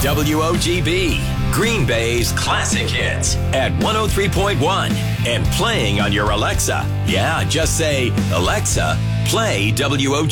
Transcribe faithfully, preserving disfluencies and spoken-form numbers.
W O G B, Green Bay's classic hits at one oh three point one and playing on your Alexa. Yeah, just say, Alexa, play W O G B.